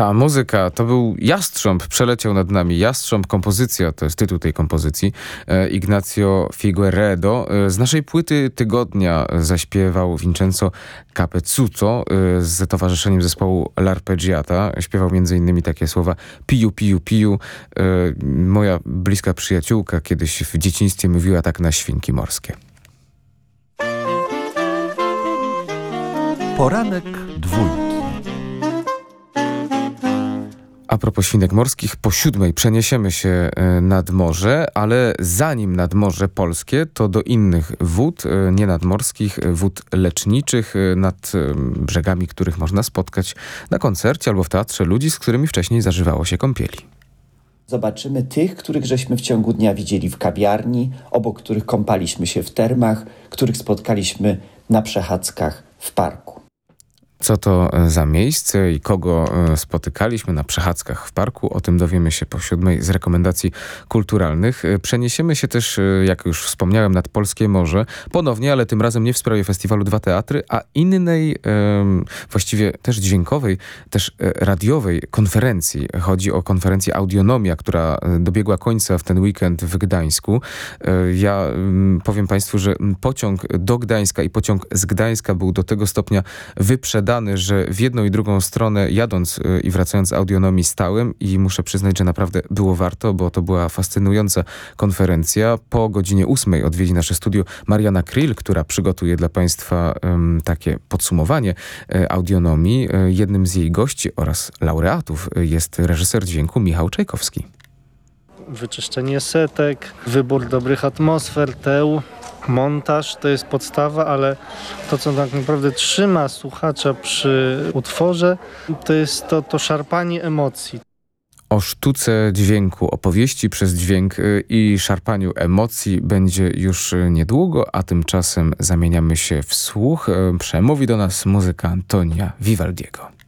Ta muzyka to był Jastrząb, przeleciał nad nami. Jastrząb, kompozycja, to jest tytuł tej kompozycji. Ignacio Figueiredo. Z naszej płyty tygodnia zaśpiewał Vincenzo Capezzuto z towarzyszeniem zespołu L'Arpeggiata. Śpiewał m.in. takie słowa piju, piju, piju. Moja bliska przyjaciółka kiedyś w dzieciństwie mówiła tak na świnki morskie. Poranek dwójki. A propos świnek morskich, po 7 przeniesiemy się nad morze, ale zanim nad Morze Polskie, to do innych wód, nie nadmorskich, wód leczniczych, nad brzegami których można spotkać na koncercie albo w teatrze ludzi, z którymi wcześniej zażywało się kąpieli. Zobaczymy tych, których żeśmy w ciągu dnia widzieli w kawiarni, obok których kąpaliśmy się w termach, których spotkaliśmy na przechadzkach w parku. Co to za miejsce i kogo spotykaliśmy na przechadzkach w parku? O tym dowiemy się po 7 z rekomendacji kulturalnych. Przeniesiemy się też, jak już wspomniałem, nad Polskie Morze. Ponownie, ale tym razem nie w sprawie festiwalu Dwa Teatry, a innej, właściwie też dźwiękowej, też radiowej konferencji. Chodzi o konferencję Audionomia, która dobiegła końca w ten weekend w Gdańsku. Ja powiem Państwu, że pociąg do Gdańska i pociąg z Gdańska był do tego stopnia wyprzedany, że w jedną i drugą stronę jadąc i wracając z Audionomii stałem i muszę przyznać, że naprawdę było warto, bo to była fascynująca konferencja. Po godzinie 8 odwiedzi nasze studio Mariana Kryl, która przygotuje dla Państwa takie podsumowanie Audionomii. Jednym z jej gości oraz laureatów jest reżyser dźwięku Michał Czajkowski. Wyczyszczenie setek, wybór dobrych atmosfer, teł, montaż to jest podstawa, ale to, co tak naprawdę trzyma słuchacza przy utworze, to jest to szarpanie emocji. O sztuce dźwięku, opowieści przez dźwięk i szarpaniu emocji będzie już niedługo, a tymczasem zamieniamy się w słuch. Przemówi do nas muzyka Antonia Vivaldiego.